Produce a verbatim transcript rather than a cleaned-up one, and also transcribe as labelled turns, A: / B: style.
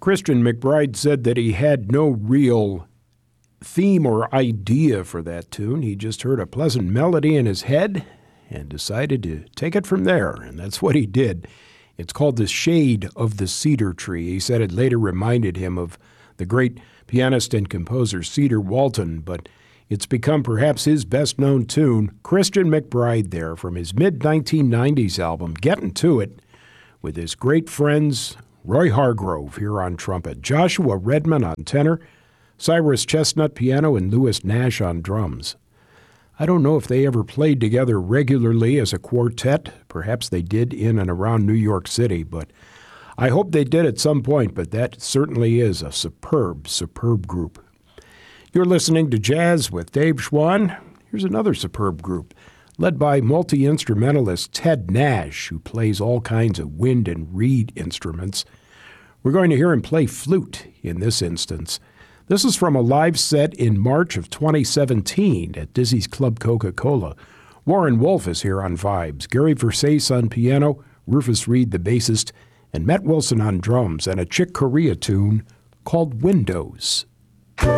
A: Christian McBride said that he had no real theme or idea for that tune. He just heard a pleasant melody in his head and decided to take it from there, and that's what he did. It's called The Shade of the Cedar Tree. He said it later reminded him of the great pianist and composer Cedar Walton, but it's become perhaps his best-known tune. Christian McBride there from his mid nineteen nineties album, Getting to It, with his great friends Roy Hargrove here on trumpet, Joshua Redman on tenor, Cyrus Chestnut piano, and Lewis Nash on drums. I don't know if they ever played together regularly as a quartet. Perhaps they did in and around New York City, but I hope they did at some point, but that certainly is a superb, superb group. You're listening to Jazz with Dave Schwann. Here's another superb group, led by multi-instrumentalist Ted Nash, who plays all kinds of wind and reed instruments. We're going to hear him play flute in this instance. This is from a live set in March of twenty seventeen at Dizzy's Club Coca-Cola. Warren Wolf is here on vibes, Gary Versace on piano, Rufus Reed the bassist, and Matt Wilson on drums, and a Chick Corea tune called Windows.